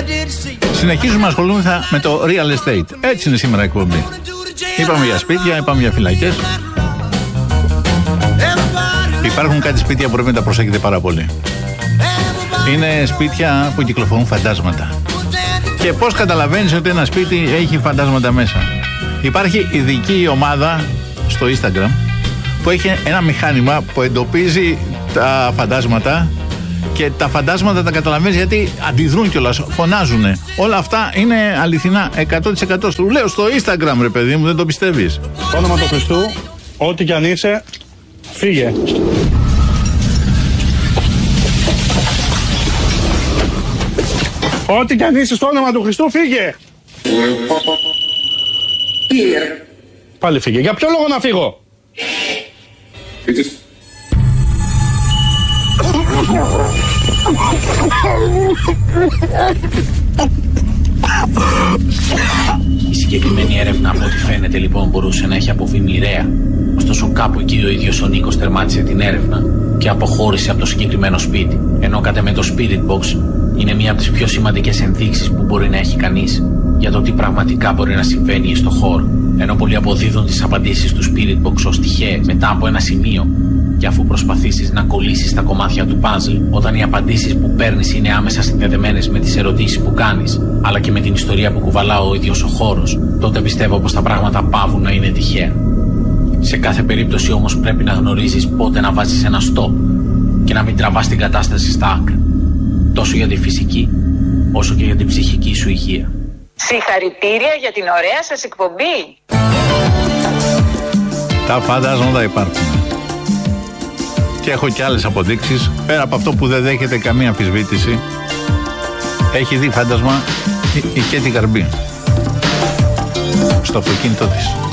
Συνεχίζουμε να ασχολούμαστε με το real estate. Έτσι είναι σήμερα η εκπομπή. Είπαμε για σπίτια, είπαμε για φυλακές. Υπάρχουν κάτι σπίτια που πρέπει να τα προσέχετε πάρα πολύ. Είναι σπίτια που κυκλοφορούν φαντάσματα. Και πώς καταλαβαίνεις ότι ένα σπίτι έχει φαντάσματα μέσα? Υπάρχει ειδική ομάδα στο Instagram που έχει ένα μηχάνημα που εντοπίζει τα φαντάσματα και τα φαντάσματα τα καταλαβαίνεις γιατί αντιδρούν κιόλας, φωνάζουνε. Όλα αυτά είναι αληθινά, 100%. Σου λέω στο Instagram, ρε παιδί μου, δεν το πιστεύεις. Στο όνομα του Χριστού, ό,τι κι αν είσαι, φύγε. Ό,τι κι αν είσαι, στο όνομα του Χριστού, φύγε. Πάλι φύγε. Για ποιο λόγο να φύγω? Η συγκεκριμένη έρευνα, από ό,τι φαίνεται, λοιπόν, μπορούσε να έχει αποβεί μοιραία. Ωστόσο, κάπου εκεί ο ίδιος ο Νίκος τερμάτισε την έρευνα και αποχώρησε από το συγκεκριμένο σπίτι. Ενώ κατά με το Spirit Box είναι μία από τις πιο σημαντικές ενδείξεις που μπορεί να έχει κανείς για το τι πραγματικά μπορεί να συμβαίνει στο χώρο. Ενώ πολλοί αποδίδουν τις απαντήσεις του Spirit Box ως τυχαίες μετά από ένα σημείο, και αφού προσπαθήσεις να κολλήσεις τα κομμάτια του puzzle, όταν οι απαντήσεις που παίρνεις είναι άμεσα συνδεδεμένες με τις ερωτήσεις που κάνεις, αλλά και με την ιστορία που κουβαλά ο ίδιος ο χώρος, τότε πιστεύω πως τα πράγματα πάβουν να είναι τυχαία. Σε κάθε περίπτωση όμως πρέπει να γνωρίζεις πότε να βάζεις ένα stop και να μην τραβάς την κατάσταση στα άκρα, τόσο για τη φυσική όσο και για την ψυχική σου υγεία. Συγχαρητήρια για την ωραία σας εκπομπή. Τα φαντάσματα υπάρχουν. Και έχω και άλλες αποδείξεις. Πέρα από αυτό που δεν δέχεται καμία αμφισβήτηση, έχει δει φάντασμα η Κέτη Γαρμπή στο αυτοκίνητό της.